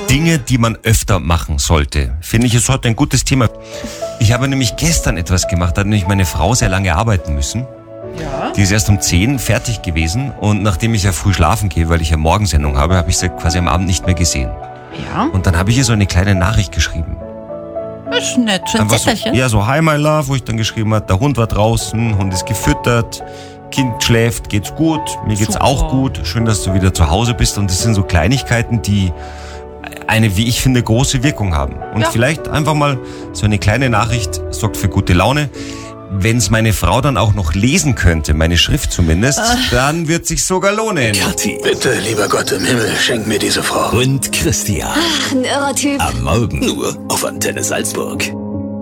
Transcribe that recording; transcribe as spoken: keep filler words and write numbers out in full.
Dinge, die man öfter machen sollte. Finde ich, ist heute ein gutes Thema. Ich habe nämlich gestern etwas gemacht, da hat nämlich meine Frau sehr lange arbeiten müssen. Ja. Die ist erst um zehn fertig gewesen und nachdem ich ja früh schlafen gehe, weil ich ja Morgensendung habe, habe ich sie quasi am Abend nicht mehr gesehen. Ja. Und dann habe ich ihr so eine kleine Nachricht geschrieben. Das ist nett, so ein Einfach so, Zettelchen. ja, so Hi my love, wo ich dann geschrieben habe, der Hund war draußen, Hund ist gefüttert, Kind schläft, geht's gut, mir geht's Super. auch gut, schön, dass du wieder zu Hause bist. Und das sind so Kleinigkeiten, die eine, wie ich finde, große Wirkung haben. Und Ja. vielleicht einfach mal so eine kleine Nachricht sorgt für gute Laune. Wenn es meine Frau dann auch noch lesen könnte, meine Schrift zumindest, Ah. dann wird sich sogar lohnen. Kathi. Bitte, lieber Gott im Himmel, schenk mir diese Frau. Und Christian. Ein irrer Typ. Am Morgen. Nur auf Antenne Salzburg.